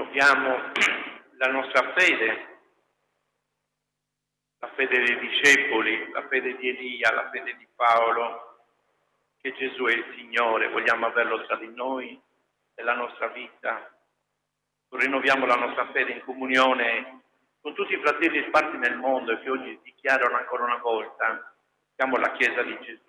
rinnoviamo la nostra fede, la fede dei discepoli, la fede di Elia, la fede di Paolo, che Gesù è il Signore, vogliamo averlo tra di noi nella nostra vita. Rinnoviamo la nostra fede in comunione con tutti i fratelli sparsi nel mondo e che oggi dichiarano ancora una volta, siamo la Chiesa di Gesù.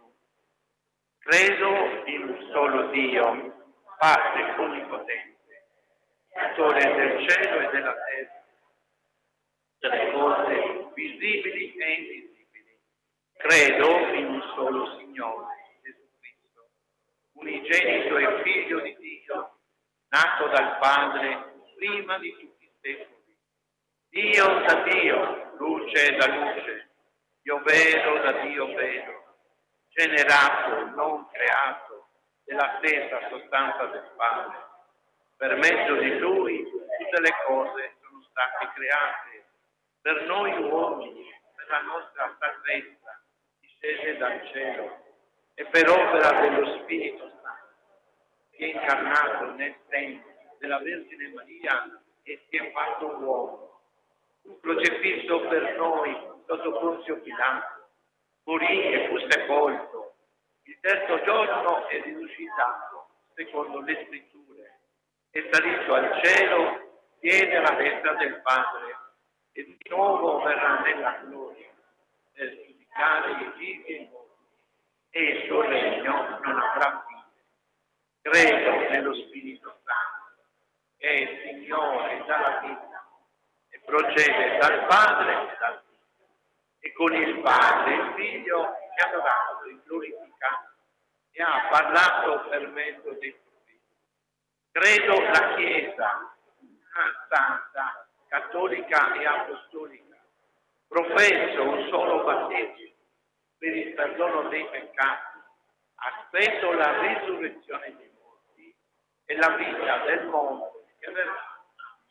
Credo in un solo Dio, Padre onnipotente, Creatore del cielo e della terra, delle cose visibili e invisibili. Credo in un solo Signore, Gesù Cristo, unigenito e figlio di Dio, nato dal Padre prima di tutti i secoli. Dio da Dio, luce da luce, Dio vero da Dio vero, generato, non creato, della stessa sostanza del Padre. Per mezzo di Lui tutte le cose sono state create, per noi uomini, per la nostra salvezza, discese dal cielo, e per opera dello Spirito Santo, che è incarnato nel tempo della Vergine Maria e si è fatto uomo. Fu crocifisso per noi sotto Ponzio Pilato, morì e fu sepolto. Il terzo giorno è risuscitato, secondo le scritture, è salito al cielo, siede alla destra del Padre e di nuovo verrà nella gloria per giudicare i vivi e i morti, e il suo regno non avrà fine. Credo nello Spirito Santo, che è il Signore dalla vita e procede dal Padre e dal Figlio, e con il Padre il Figlio ci ha adorato e glorificato e ha parlato per mezzo dei profeti. Credo la Chiesa santa, cattolica e apostolica. Professo un solo battesimo per il perdono dei peccati. Aspetto la risurrezione dei morti e la vita del mondo che verrà.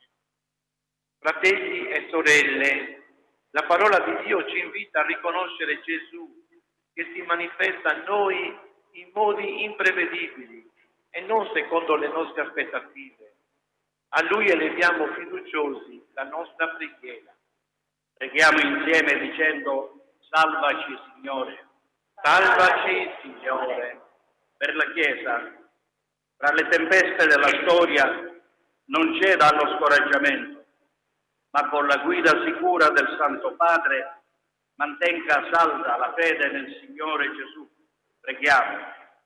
Fratelli e sorelle, la parola di Dio ci invita a riconoscere Gesù che si manifesta a noi in modi imprevedibili e non secondo le nostre aspettative. A Lui eleviamo fiduciosi la nostra preghiera. Preghiamo insieme dicendo: salvaci Signore. Salvaci Signore. Per la Chiesa, tra le tempeste della storia, non ceda allo scoraggiamento, ma con la guida sicura del Santo Padre mantenga salda la fede nel Signore Gesù. Preghiamo.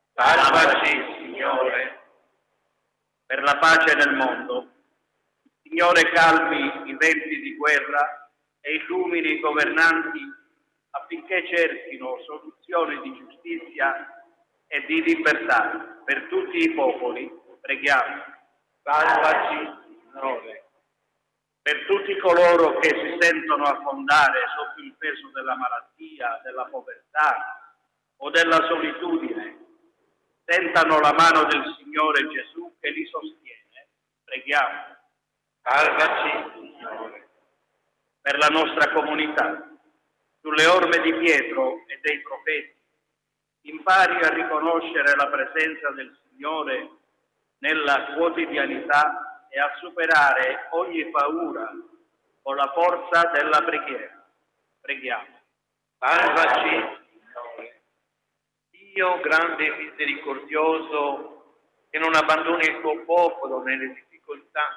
Salvaci Signore. Per la pace nel mondo, Signore calmi i venti di guerra e illumini i governanti affinché cerchino soluzioni di giustizia e di libertà per tutti i popoli. Preghiamo. Salvaci Signore. Per tutti coloro che si sentono affondare sotto il peso della malattia, della povertà o della solitudine, sentano la mano del Signore Gesù che li sostiene. Preghiamo. Salvaci Signore. Per la nostra comunità, sulle orme di Pietro e dei profeti, impari a riconoscere la presenza del Signore nella quotidianità e a superare ogni paura con la forza della preghiera. Preghiamo. Salvaci Signore. Dio grande e misericordioso, che non abbandoni il tuo popolo nelle difficoltà,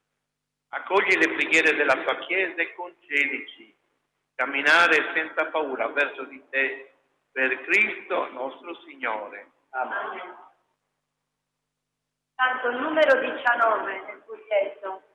accogli le preghiere della tua Chiesa e concedici camminare senza paura verso di te, per Cristo nostro Signore. Amen. Canto numero 19 del Bulletto.